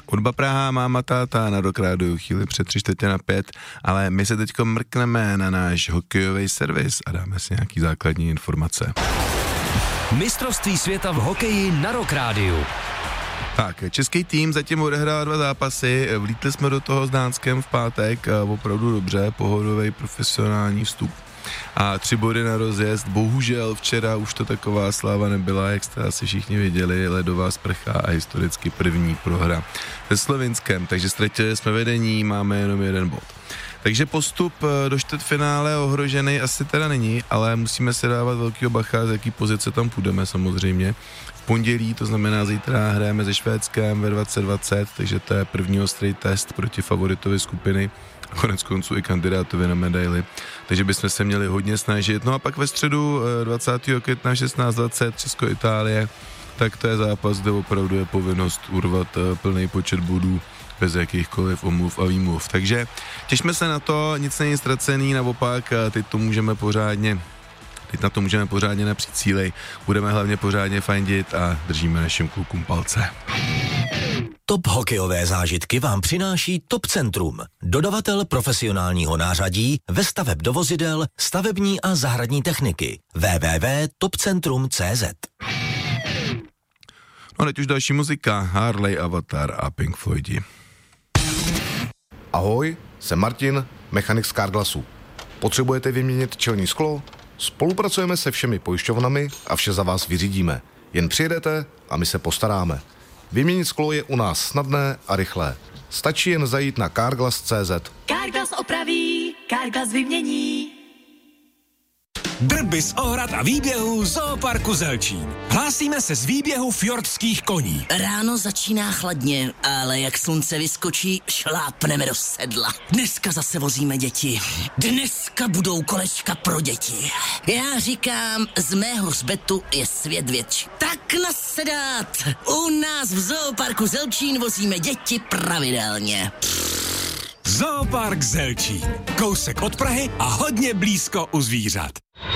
Hudba Praha, máma, táta na Rock Rádiu chvíli před 3:45, ale my se teďko mrkneme na náš hokejový servis a dáme si nějaký základní informace. Mistrovství světa v hokeji na Rock Rádiu. Tak, český tým zatím odehrál 2 zápasy, vlítli jsme do toho s Dánskem v pátek, opravdu dobře, pohodový profesionální vstup. A 3 body na rozjezd, bohužel včera už to taková sláva nebyla, jak jste asi všichni viděli, ledová sprcha a historicky první prohra se Slovinskem, takže ztratili jsme vedení, máme jenom 1 bod. Takže postup do čtvrtfinále ohrožený asi teda není, ale musíme si dávat velkýho bacha, z jaký pozice tam půjdeme samozřejmě. V pondělí, to znamená zítra, hrajeme se Švédskem ve 2020, takže to je první ostrý test proti favoritovi skupiny a konec konců i kandidátovi na medaili. Takže bychom se měli hodně snažit. No a pak ve středu 20. května 16:20 Česko-Itálie, tak to je zápas, kde opravdu je povinnost urvat plný počet bodů bez jakýchkoliv omluv a výmluv. Takže těšme se na to, nic není ztracený, naopak teď na to můžeme pořádně napřít síly, budeme hlavně pořádně fandit a držíme našim klukům palce. Top hokejové zážitky vám přináší Top Centrum, dodavatel profesionálního nářadí ve staveb do vozidel, stavební a zahradní techniky. www.topcentrum.cz. No teď už další muzika, Harley, Avatar a Pink Floydi. Ahoj, jsem Martin, mechanik z Carglassu. Potřebujete vyměnit čelní sklo? Spolupracujeme se všemi pojišťovnami a vše za vás vyřídíme. Jen přijedete a my se postaráme. Vyměnit sklo je u nás snadné a rychlé. Stačí jen zajít na carglass.cz. Carglass opraví, Carglass vymění. Drby z ohrad a výběhů Zooparku Zelčín. Hlásíme se z výběhu fjordských koní. Ráno začíná chladně, ale jak slunce vyskočí, šlápneme do sedla. Dneska zase vozíme děti. Dneska budou kolečka pro děti. Já říkám, z mého hřbetu je svět větší. Tak nasedat! U nás v Zooparku Zelčín vozíme děti pravidelně. Zoopark Zelčín. Kousek od Prahy a hodně blízko u zvířat.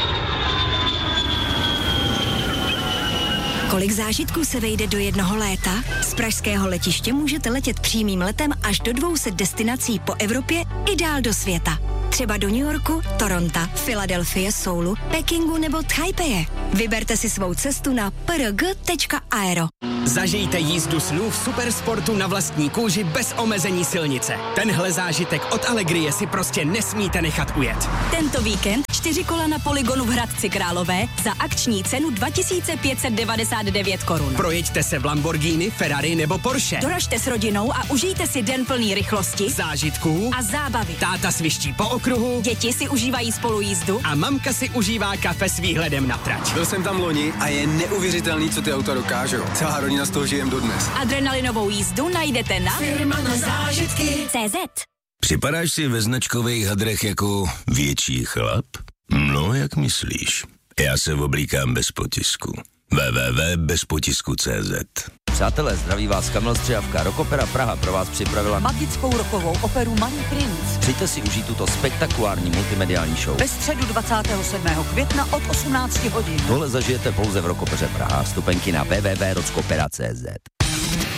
Kolik zážitků se vejde do jednoho léta? Z pražského letiště můžete letět přímým letem až do 200 destinací po Evropě i dál do světa. Třeba do New Yorku, Toronto, Filadelfie, Soulu, Pekingu nebo Taipei. Vyberte si svou cestu na prg.aero. Zažijte jízdu snů v supersportu na vlastní kůži bez omezení silnice. Tenhle zážitek od Allegrie si prostě nesmíte nechat ujet. Tento víkend 4 kola na Polygonu v Hradci Králové za akční cenu 2599 korun. Projeďte se v Lamborghini, Ferrari nebo Porsche. Doražte s rodinou a užijte si den plný rychlosti, zážitků a zábavy. Táta sviští po okruhu, děti si užívají spolujízdu a mamka si užívá kafe s výhledem na trať. Byl jsem tam loni a je neuvěřitelný, co ty auta dokážou. Celá rodina z toho žijem dodnes. Adrenalinovou jízdu najdete na Firma na zážitky CZ. Připadáš si ve značkových hadrech jako větší chlap? No, jak myslíš? Já se oblíkám bez potisku. www.bezpotisku.cz. Přátelé, zdraví vás Kamil Střijavka. Rockopera Praha pro vás připravila magickou rockovou operu Malý princ. Přijďte si užít tuto spektakulární multimediální show. Ve středu 27. května od 18 hodin. Tohle zažijete pouze v Rockopeře Praha. Vstupenky na www.rockopera.cz.